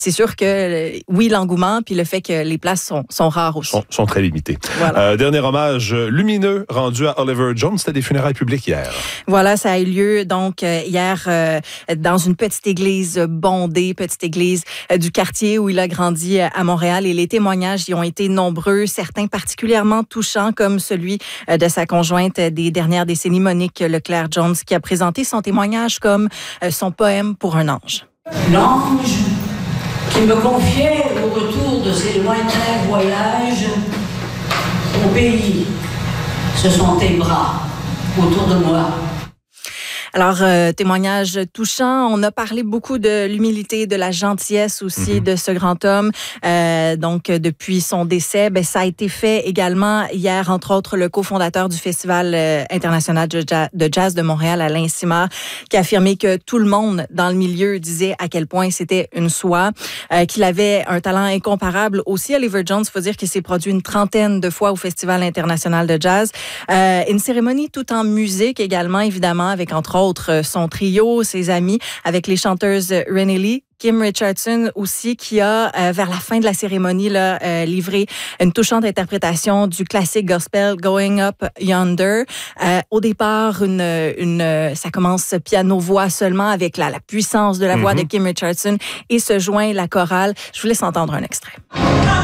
c'est sûr que, oui, l'engouement, puis le fait que les places sont rares aussi. Sont très limitées. Voilà. Dernier hommage lumineux rendu à Oliver Jones. C'était des funérailles publiques hier. Voilà, ça a eu lieu donc hier dans une petite église bondée, petite église du quartier où il a grandi à Montréal. Et les témoignages y ont été nombreux, certains particulièrement touchants, comme celui de sa conjointe des dernières décennies, Monique Leclerc-Jones, qui a présenté son témoignage comme son poème pour un ange. L'ange qui me confiait au retour de ses lointains voyages au pays, ce sont tes bras autour de moi. Alors, témoignage touchant. On a parlé beaucoup de l'humilité, de la gentillesse aussi de ce grand homme. Donc, depuis son décès, ça a été fait également hier, entre autres, le cofondateur du Festival international de jazz de Montréal, Alain Simard, qui a affirmé que tout le monde dans le milieu disait à quel point c'était une soie, qu'il avait un talent incomparable. Aussi, Oliver Jones, il faut dire qu'il s'est produit une trentaine de fois au Festival international de jazz. Une cérémonie tout en musique également, évidemment, avec entre autres son trio, ses amis, avec les chanteuses Renée Lee, Kim Richardson aussi, qui a, vers la fin de la cérémonie, livré une touchante interprétation du classique gospel Going Up Yonder. Au départ, ça commence piano-voix seulement avec la puissance de la voix de Kim Richardson et se joint la chorale. Je vous laisse entendre un extrait.